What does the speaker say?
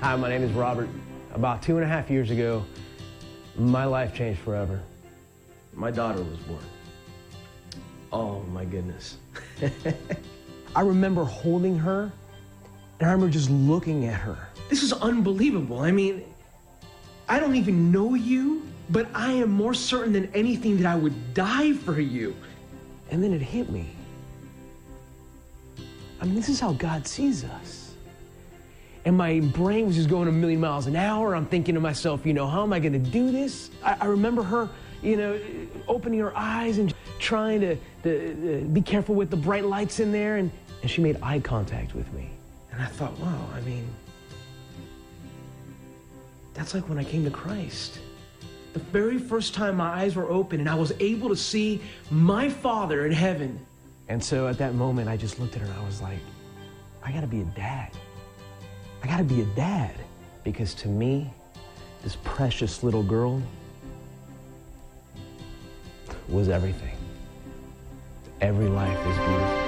Hi, my name is Robert. About 2.5 years ago, my life changed forever. My daughter was born. Oh my goodness. I remember holding her, and I remember just looking at her. This is unbelievable. I mean, I don't even know you, but I am more certain than anything that I would die for you. And then it hit me. I mean, this is how God sees us. And my brain was just going a million miles an hour. I'm thinking to myself, how am I going to do this? I remember her, opening her eyes and trying to be careful with the bright lights in there. And she made eye contact with me. And I thought, wow, I mean, that's like when I came to Christ. The very first time my eyes were open and I was able to see my Father in heaven. And so at that moment, I just looked at her and I was like, I gotta be a dad. I gotta be a dad. Because to me, this precious little girl was everything. Every life is beautiful.